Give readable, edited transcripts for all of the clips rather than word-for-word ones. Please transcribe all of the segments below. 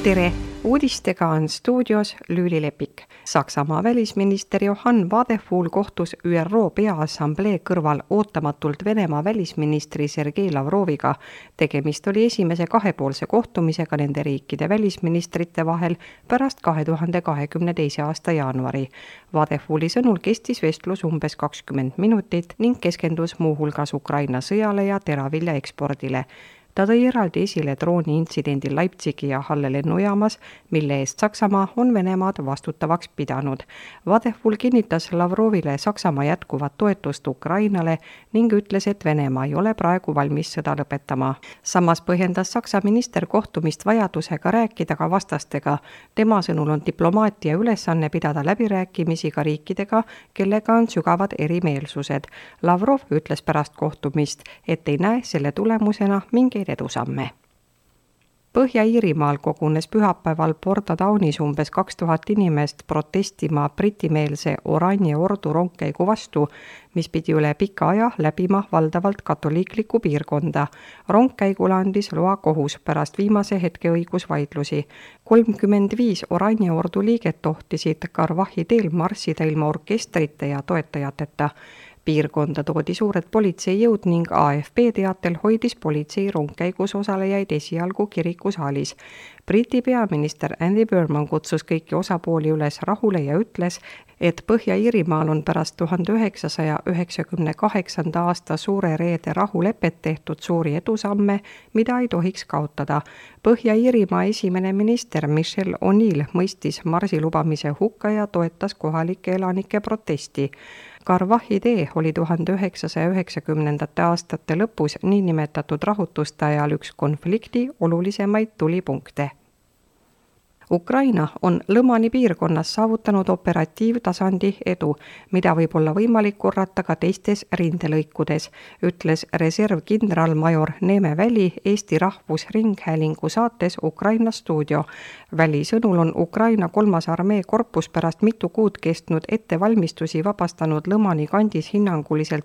Tere! Uudistega on stuudios Lüüli Lepik. Saksamaa välisminister Johann Wadephul kohtus ÜRO Peaassamblee kõrval ootamatult Venemaa välisministri Sergei Lavroviga. Tegemist oli esimese kahepoolse kohtumisega nende riikide välisministrite vahel pärast 2022. aasta jaanuari. Wadephuli sõnul kestis vestlus umbes 20 minutit ning keskendus muuhulgas Ukraina sõjale ja teravilja ekspordile. Ta tõi eraldi esile drooni intsidendil Leipzigi ja Halle lennujaamas, mille eest Saksamaa on Venemaad vastutavaks pidanud. Wadephul kinnitas Lavrovile Saksamaa jätkuvat toetust Ukrainale ning ütles, et Venemaa ei ole praegu valmis sõda lõpetama. Samas põhjendas Saksa minister kohtumist vajadusega rääkida ka vastastega. Tema sõnul on diplomaatia ülesanne pidada läbirääkimisi ka riikidega, kellega on sügavad erimeelsused. Lavrov ütles pärast kohtumist, et ei näe selle tulemusena mingeid edusamme. Põhja-Iirimaal kogunes pühapäeval Portadownis umbes 2000 inimest protestima britimeelse Oranje ordu rongkäigu vastu, mis pidi üle pika aja läbima valdavalt katoliiklikku piirkonda. Rongkäigule andis loa kohus pärast viimase hetke õigusvaidlusi. 35 Oranje ordu liiget tohtisid Carvachi teel marssida ilma orkestrite ja toetajateta. Piirkonda toodi suured politseijõud ning AFP teatel hoidis politsei rongkäigus osalejaid esialgu kirikusaalis. Briti peaminister Andy Burnham kutsus kõiki osapooli üles rahule ja ütles, et Põhja-Iirimaal on pärast 1998. aasta suure reede rahulepet tehtud suuri edusamme, mida ei tohiks kaotada. Põhja-Iirimaa esimene minister Michelle O'Neill mõistis marsi lubamise hukka ja toetas kohalike elanike protesti. Carvachi tee oli 1990. aastate lõpus niinimetatud rahutuste ajal üks konflikti olulisemaid tulipunkte. Ukraina on Lõmani piirkonnas saavutanud operatiivtasandi edu, mida võib olla võimalik korrata ka teistes rindelõikudes, ütles reservkindralmajor Neeme Väli Eesti Rahvusringhäälingu saates Ukraina stuudio. Väli sõnul on Ukraina 3. armee korpus pärast mitu kuud kestnud ettevalmistusi vabastanud Lõmani kandis hinnanguliselt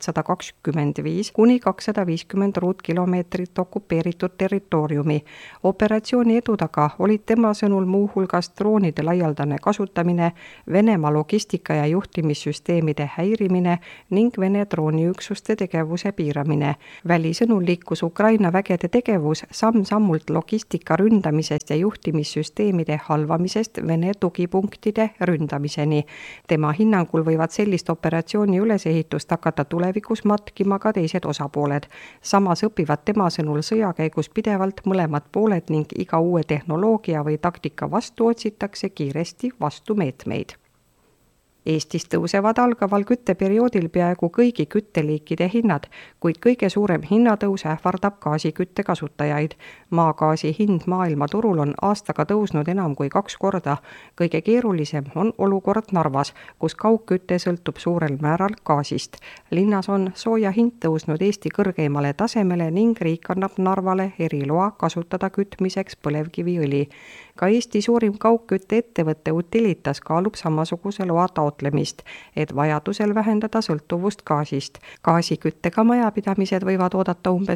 125–250 ruutkilomeetrit okupeeritud territooriumi. Operatsiooni edu taga olid tema sõnul hulgas droonide laialdane kasutamine, Venemaa logistika- ja juhtimissüsteemide häirimine ning Vene drooniüksuste tegevuse piiramine. Väli sõnul liikus Ukraina vägede tegevus samm-sammult logistika ründamisest ja juhtimissüsteemide halvamisest Vene tugipunktide ründamiseni. Tema hinnangul võivad sellist operatsiooni ülesehitust hakata tulevikus matkima ka teised osapooled. Samas õpivad tema sõnul sõja käigus pidevalt mõlemad pooled ning iga uue tehnoloogia või taktika vastu otsitakse kiiresti vastumeetmeid. Eestis tõusevad algaval kütteperioodil peaaegu kõigi kütteliikide hinnad, kuid kõige suurem hinnatõus ähvardab gaasikütte kasutajaid. Maagaasi hind maailmaturul on aastaga tõusnud enam kui 2 korda. Kõige keerulisem on olukord Narvas, kus kaugkütte sõltub suurel määral gaasist. Linnas on sooja hind tõusnud Eesti kõrgeimale tasemele ning riik annab Narvale eriloa kasutada kütmiseks põlevkiviõli. Ka Eesti suurim kaugkütte ettevõtte Utilitas kaalub samasuguse loa taotlemist, et vajadusel vähendada sõltuvust gaasist. Gaasiküttega majapidamised võivad oodata umbes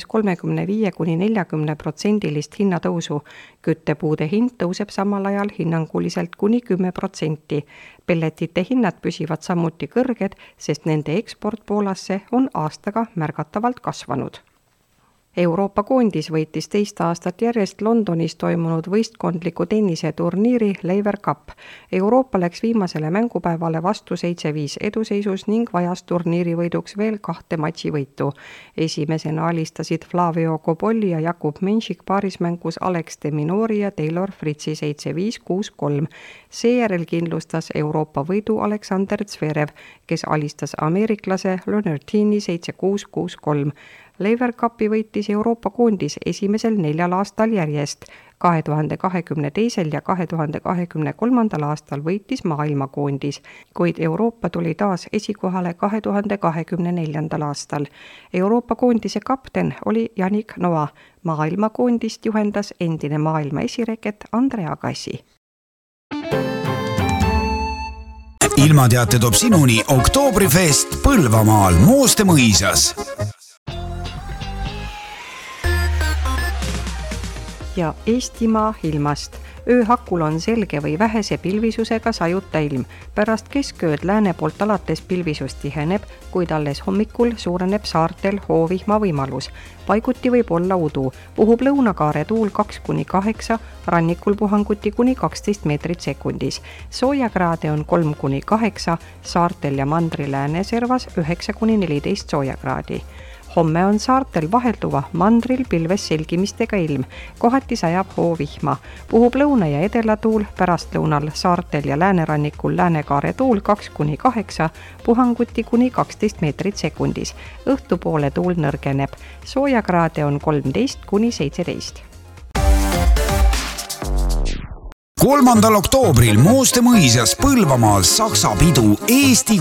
35–40% hinnatõusu. Küttepuude hind tõuseb samal ajal hinnanguliselt kuni 10%. Pelletite hinnad püsivad samuti kõrged, sest nende eksport Poolasse on aastaga märgatavalt kasvanud. Euroopa koondis võitis 2 aastat järjest Londonis toimunud võistkondliku tenniseturniiri Laver Cup. Euroopa läks viimasele mängupäevale vastu 7-5 eduseisus ning vajas turniiri võiduks veel 2 matšivõitu. Esimesena alistasid Flavio Cobolli ja Jakub Menšik paarismängus Alex de Minori ja Taylor Fritzi 7-5-6-3. Seejärel kindlustas Euroopa võidu Alexander Zverev, kes alistas ameeriklase Leonardini 7-6-6-3. Laver Cupi võitis Euroopa koondis esimesel 4 aastal järjest. 2022. ja 2023. aastal võitis maailmakoondis, kuid Euroopa tuli taas esikohale 2024. aastal. Euroopa koondise kapten oli Yannick Noah. Maailmakoondist juhendas endine maailma esireket Andre Agassi. Ilmateate toob sinuni Oktoobrifest Põlvamaal Mooste mõisas. ja Eestimaa ilmast. Ööhakul on selge või vähese pilvisusega sajuta ilm. Pärast keskööd lääne poolt alates pilvisus tiheneb, kuid alles hommikul suureneb saartel hoovihma võimalus. Paiguti võib olla udu. Puhub lõunakaare tuul 2-8, rannikul puhanguti kuni 12 meetrit sekundis. Soojakraade on 3-8, saartel ja mandri lääneservas 9-14 soojakraadi. Homme on saartel vahelduva, mandril pilves selgimistega ilm. Kohati sajab hoovihma. Puhub lõuna- ja edelatuul, pärastlõunal saartel ja läänerannikul läänekaare tuul 2-8, puhanguti kuni 12 meetrit sekundis. Õhtupoole tuul nõrgeneb. Soojakraade on 13-17. 3. oktoobril Mooste mõisas Põlvamaal Saksa pidu Eesti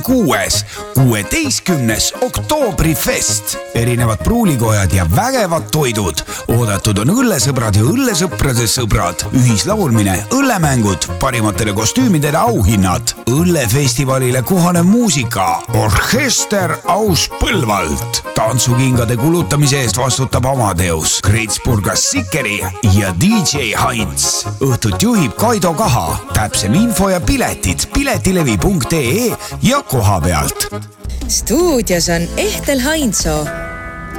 16. oktoobrifest. Erinevad pruulikojad ja vägevad toidud. Oodatud on õllesõbrad ja õllesõprade sõbrad. Ühislaulmine, õllemängud, parimatele kostüümidele auhinnad. Õllefestivalile kohanev muusika. Orkester aus Põlvalt. Tantsukingade kulutamise eest vastutab Amadeus, Kritsburgas Sikeri ja DJ Heinz. Õhtut juhib Kaido Kaha. Täpsem info ja piletid piletilevi.ee ja koha pealt. Stuudios on Ehtel Heinzo.